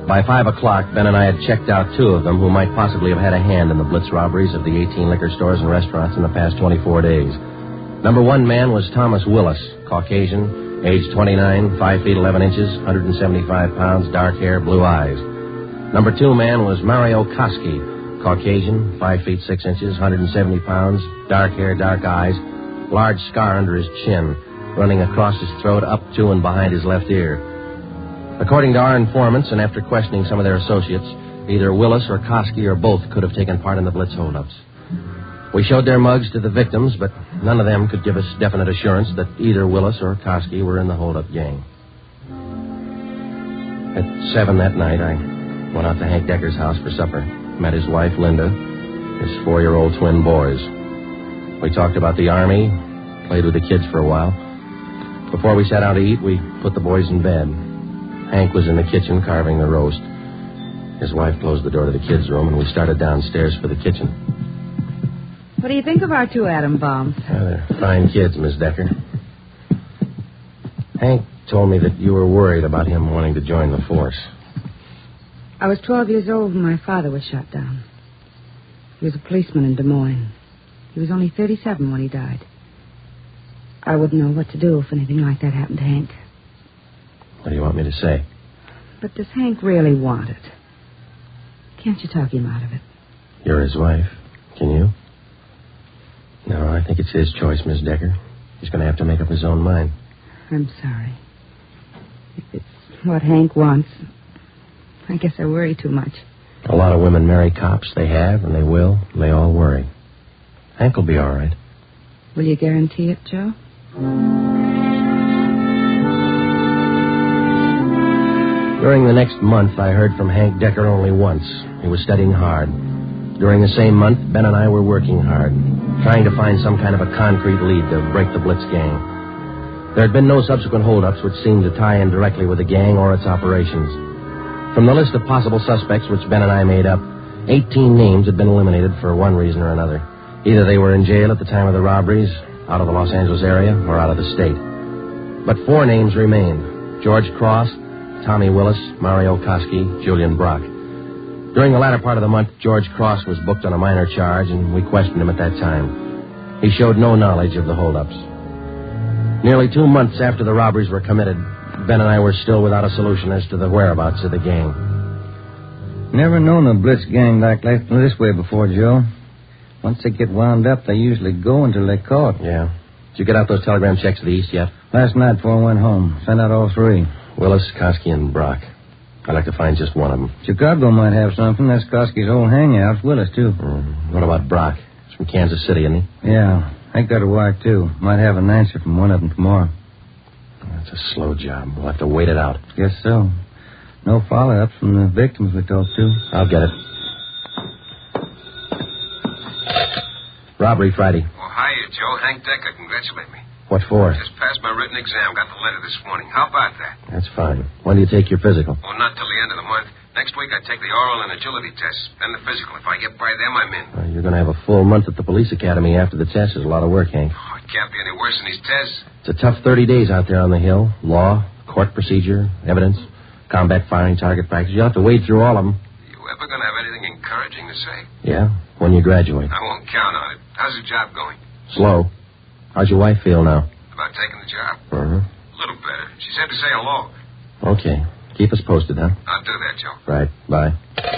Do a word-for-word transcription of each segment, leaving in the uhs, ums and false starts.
By five o'clock, Ben and I had checked out two of them who might possibly have had a hand in the blitz robberies of the eighteen liquor stores and restaurants in the past twenty-four days. Number one man was Thomas Willis, Caucasian, age twenty-nine, five feet eleven inches, one hundred seventy-five pounds, dark hair, blue eyes. Number two man was Mario Koski, Caucasian, five feet six inches, one hundred seventy pounds, dark hair, dark eyes, large scar under his chin, running across his throat, up to and behind his left ear. According to our informants, and after questioning some of their associates, either Willis or Koski or both could have taken part in the blitz holdups. We showed their mugs to the victims, but none of them could give us definite assurance that either Willis or Koski were in the holdup gang. At seven that night, I went out to Hank Decker's house for supper. Met his wife, Linda, his four-year-old twin boys. We talked about the Army, played with the kids for a while. Before we sat down to eat, we put the boys in bed. Hank was in the kitchen carving the roast. His wife closed the door to the kids' room, and we started downstairs for the kitchen. What do you think of our two atom bombs? Yeah, they're fine kids, Miss Decker. Hank told me that you were worried about him wanting to join the force. I was twelve years old when my father was shot down. He was a policeman in Des Moines. He was only thirty-seven when he died. I wouldn't know what to do if anything like that happened to Hank. What do you want me to say? But does Hank really want it? Can't you talk him out of it? You're his wife. Can you? No, I think it's his choice, Miss Decker. He's going to have to make up his own mind. I'm sorry. If it's what Hank wants, I guess I worry too much. A lot of women marry cops. They have, and they will, and they all worry. Hank will be all right. Will you guarantee it, Joe? During the next month, I heard from Hank Decker only once. He was studying hard. During the same month, Ben and I were working hard, trying to find some kind of a concrete lead to break the Blitz gang. There had been no subsequent holdups which seemed to tie in directly with the gang or its operations. From the list of possible suspects which Ben and I made up, eighteen names had been eliminated for one reason or another. Either they were in jail at the time of the robberies, out of the Los Angeles area, or out of the state. But four names remained: George Cross, Tommy Willis, Mario Koski, Julian Brock. During the latter part of the month, George Cross was booked on a minor charge, and we questioned him at that time. He showed no knowledge of the holdups. Nearly two months after the robberies were committed, Ben and I were still without a solution as to the whereabouts of the gang. Never known a blitz gang like this way before, Joe. Once they get wound up, they usually go until they're caught. Yeah. Did you get out those telegram checks to the east yet? Last night before I went home. Sent out all three. Willis, Koski, and Brock. I'd like to find just one of them. Chicago might have something. That's Koski's old hangout. Willis, too. Mm. What about Brock? He's from Kansas City, isn't he? Yeah. I got a wire, too. Might have an answer from one of them tomorrow. That's a slow job. We'll have to wait it out. Guess so. No follow-ups from the victims we talked to. I'll get it. Robbery Friday. Well, hiya, Joe. Hank Decker. Congratulate me. What for? Just passed my written exam. Got the letter this morning. How about that? That's fine. When do you take your physical? Well, not till the end of the month. Next week I take the oral and agility tests. Then the physical. If I get by them, I'm in. Well, you're going to have a full month at the police academy after the test. There's a lot of work, Hank. Oh, it can't be any worse than these tests. It's a tough thirty days out there on the Hill. Law, court procedure, evidence, combat firing, target practice. You'll have to wade through all of them. You ever going to have anything encouraging to say? Yeah, when you graduate. I won't count on it. How's the job going? Slow. How's your wife feel now? About taking the job? Uh-huh. A little better. She said to say hello. Okay. Keep us posted, huh? I'll do that, Joe. Right. Bye.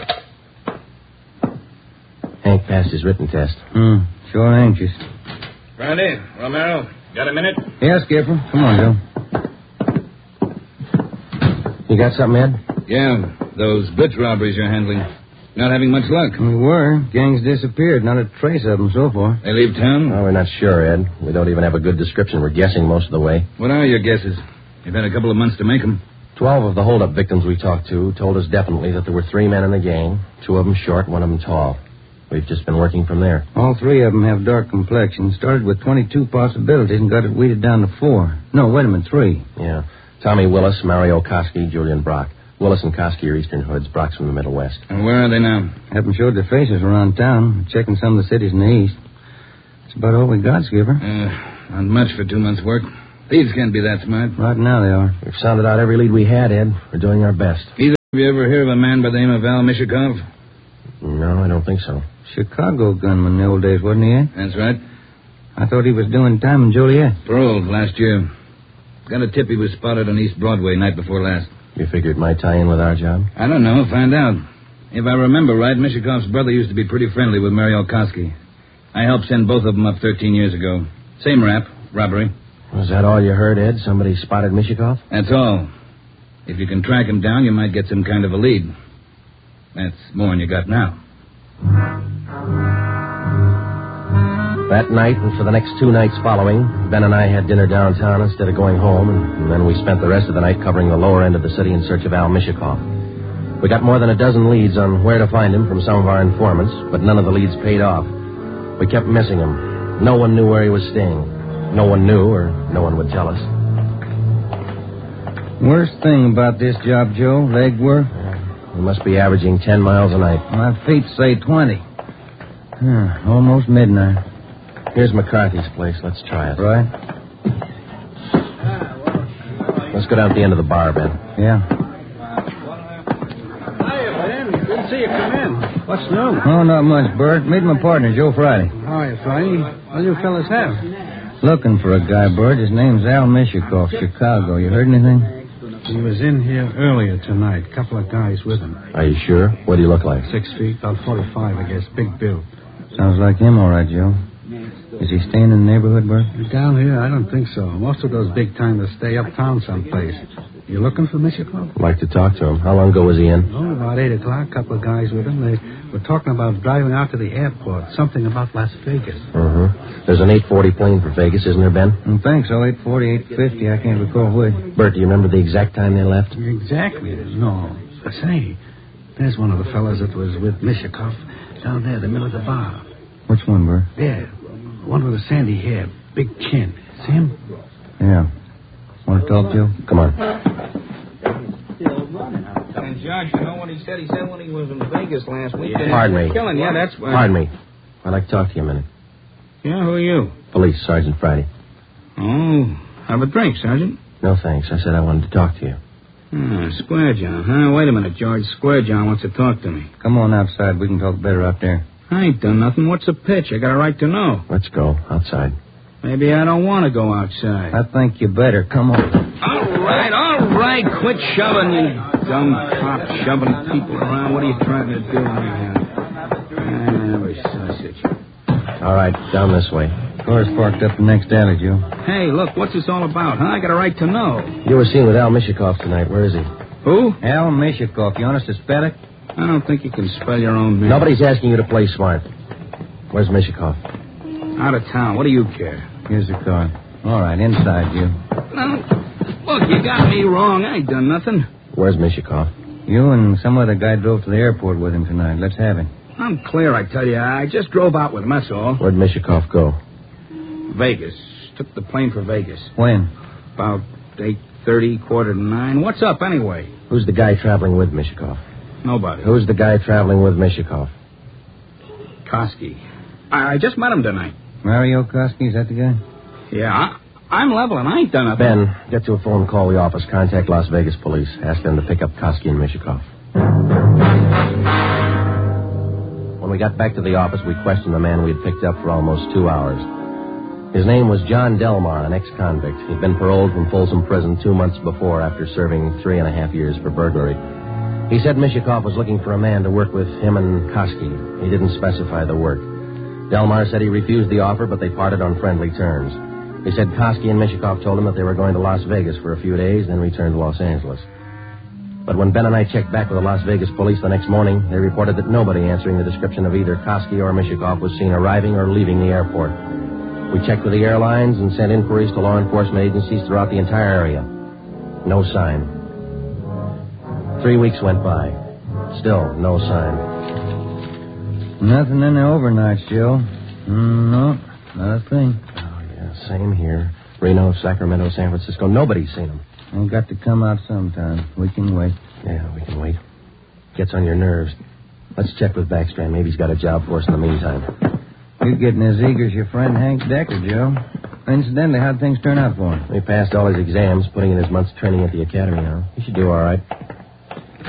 Hank passed his written test. Hmm. Sure anxious. Brandy, Romero, got a minute? Yeah, Skipper. Come on, Joe. You got something, Ed? Yeah, those blitz robberies you're handling. Not having much luck. We were. Gang's disappeared. Not a trace of them so far. They leave town? Well, we're not sure, Ed. We don't even have a good description. We're guessing most of the way. What are your guesses? You've had a couple of months to make them. Twelve of the holdup victims we talked to told us definitely that there were three men in the gang, two of them short, one of them tall. We've just been working from there. All three of them have dark complexions. Started with twenty-two possibilities and got it weeded down to four. No, wait a minute, three. Yeah. Tommy Willis, Mario Koski, Julian Brock. Willis and Koski are Eastern Hoods. Brock's from the Middle West. And where are they now? Haven't showed their faces around town. Checking some of the cities in the east. That's about all we got, Skipper. Uh, not much for two months' work. Thieves can't be that smart. Right now they are. We've sounded out every lead we had, Ed. We're doing our best. Either Have you ever heard of a man by the name of Al Mishakov? No, I don't think so. Chicago gunman in the old days, wasn't he, eh? That's right. I thought he was doing time in Joliet. Paroled last year. Got a tip he was spotted on East Broadway night before last. You figured it might tie in with our job? I don't know. Find out. If I remember right, Mishakov's brother used to be pretty friendly with Muriel Koski. I helped send both of them up thirteen years ago. Same rap, robbery. Was that all you heard, Ed? Somebody spotted Mishakov? That's all. If you can track him down, you might get some kind of a lead. That's more than you got now. That night and for the next two nights following, Ben and I had dinner downtown instead of going home, and then we spent the rest of the night covering the lower end of the city in search of Al Mishakov. We got more than a dozen leads on where to find him from some of our informants, but none of the leads paid off. We kept missing him. No one knew where he was staying. No one knew, or no one would tell us. Worst thing about this job, Joe, leg work? We must be averaging ten miles a night. My feet say twenty. Huh, almost midnight. Here's McCarthy's place. Let's try it. Right? Let's go down to the end of the bar, Ben. Yeah. Hiya, Ben. Good to see you come in. What's new? Oh, not much, Bert. Meet my partner, Joe Friday. How are you, Friday? What do you fellas have? Looking for a guy, Bert. His name's Al Mishakov, Chicago. You heard anything? He was in here earlier tonight. Couple of guys with him. Are you sure? What do you look like? Six feet, about forty-five, I guess. Big build. Sounds like him, all right, Joe. Is he staying in the neighborhood, Bert? Down here, I don't think so. Most of those big timers stay uptown someplace. You looking for Mishakov? I'd like to talk to him. How long ago was he in? Oh, about eight o'clock. Couple of guys with him. They were talking about driving out to the airport. Something about Las Vegas. Mm-hmm. There's an eight forty plane for Vegas, isn't there, Ben? I think so. eight forty, eight fifty. I can't recall which. Bert, do you remember the exact time they left? Exactly. No. But say, there's one of the fellas that was with Mishakov down there in the middle of the bar. Which one, Bert? There. One with the sandy hair. Big chin. See him? Yeah. Want to talk, Joe? Come on. And Josh, you know what he said? He said when he was in Vegas last week. Yeah. Pardon me. Killing. Yeah, that's why. Pardon me. I'd like to talk to you a minute. Yeah, who are you? Police, Sergeant Friday. Oh, have a drink, Sergeant. No, thanks. I said I wanted to talk to you. Ah, Square John, huh? Wait a minute, George. Square John wants to talk to me. Come on outside. We can talk better out there. I ain't done nothing. What's the pitch? I got a right to know. Let's go. Outside. Maybe I don't want to go outside. I think you better. Come on. All right, all right. Quit shoving, you dumb cop, shoving people around. What are you trying to do anyhow? Ah, we're sausage. All right, down this way. Car's parked up the next alley, Joe. Hey, look, what's this all about, huh? I got a right to know. You were seen with Al Mishakov tonight. Where is he? Who? Al Mishakov. You want us to spell it? I don't think you can spell your own name. Nobody's asking you to play smart. Where's Mishakov? Out of town. What do you care? Here's the car. All right, inside, you. No. Look, you got me wrong. I ain't done nothing. Where's Mishakov? You and some other guy drove to the airport with him tonight. Let's have him. I'm clear, I tell you. I just drove out with him, that's all. Where'd Mishakov go? Vegas. Took the plane for Vegas. When? About eight thirty, quarter to nine. What's up, anyway? Who's the guy traveling with Mishakov? Nobody. Who's the guy traveling with Mishakov? Koski. I, I just met him tonight. Mario Koski, is that the guy? Yeah, I, I'm leveling. I ain't done nothing. Ben, get to a phone, call the office. Contact Las Vegas police. Ask them to pick up Koski and Mishakov. When we got back to the office, we questioned the man we had picked up for almost two hours. His name was John Delmar, an ex-convict. He'd been paroled from Folsom Prison two months before after serving three and a half years for burglary. He said Mishakov was looking for a man to work with him and Koski. He didn't specify the work. Delmar said he refused the offer, but they parted on friendly terms. He said Koski and Mishakov told him that they were going to Las Vegas for a few days, then return to Los Angeles. But when Ben and I checked back with the Las Vegas police the next morning, they reported that nobody answering the description of either Koski or Mishakov was seen arriving or leaving the airport. We checked with the airlines and sent inquiries to law enforcement agencies throughout the entire area. No sign. Three weeks went by. Still, no sign. Nothing in the overnights, Joe. Mm, no, not a thing. Oh, yeah, same here. Reno, Sacramento, San Francisco. Nobody's seen them. Ain't got to come out sometime. We can wait. Yeah, we can wait. Gets on your nerves. Let's check with Backstrand. Maybe he's got a job for us in the meantime. You're getting as eager as your friend Hank Decker, Joe. Incidentally, how'd things turn out for him? He passed all his exams, putting in his month's training at the academy now. He should do all right.